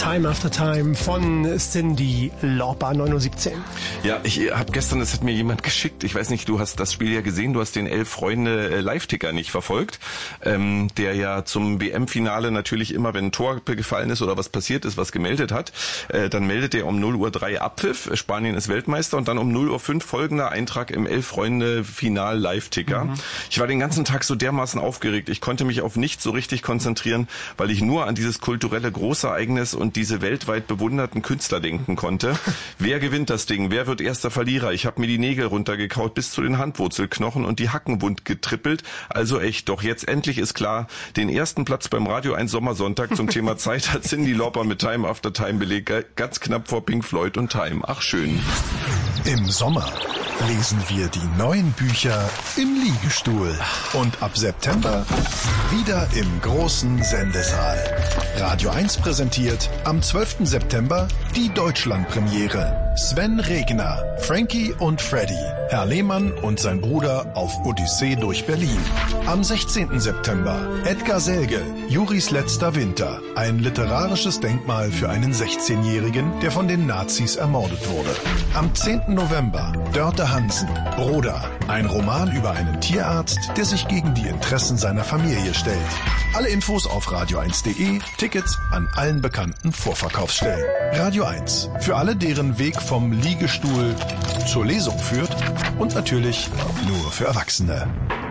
Time After Time von Cyndi Lauper, 9:17 Uhr. Ja, ich habe gestern, das hat mir jemand geschickt, ich weiß nicht, du hast das Spiel ja gesehen, du hast den 11 Freunde Live-Ticker nicht verfolgt, der ja zum WM-Finale natürlich immer, wenn ein Tor gefallen ist oder was passiert ist, was gemeldet hat, dann meldet er um 0:03 Uhr Abpfiff, Spanien ist Weltmeister, und dann um 0:05 Uhr folgender Eintrag im 11 Freunde Final Live-Ticker. Ich war den ganzen Tag so dermaßen aufgeregt, ich konnte mich auf nichts so richtig konzentrieren, weil ich nur an dieses kulturelle Großereignis und diese weltweit bewunderten Künstler denken konnte. Wer gewinnt das Ding? Wer wird erster Verlierer? Ich habe mir die Nägel runtergekaut bis zu den Handwurzelknochen und die Hacken wund getrippelt. Also echt, doch jetzt endlich ist klar, den ersten Platz beim Radio 1 Sommersonntag zum Thema Zeit hat Cyndi Lauper mit Time After Time belegt, ganz knapp vor Pink Floyd und Time. Ach schön. Im Sommer lesen wir die neuen Bücher im Liegestuhl. Und ab September wieder im großen Sendesaal. Radio 1 präsentiert am 12. September die Deutschlandpremiere. Sven Regner, Frankie und Freddy, Herr Lehmann und sein Bruder auf Odyssee durch Berlin. Am 16. September Edgar Selge, Juris letzter Winter. Ein literarisches Denkmal für einen 16-Jährigen, der von den Nazis ermordet wurde. Am 10. November Dörte Hansen, Broder. Ein Roman über einen Tierarzt, der sich gegen die Interessen seiner Familie stellt. Alle Infos auf radio1.de, Tickets an allen bekannten Vorverkaufsstellen. Radio 1, für alle, deren Weg vom Liegestuhl zur Lesung führt, und natürlich nur für Erwachsene.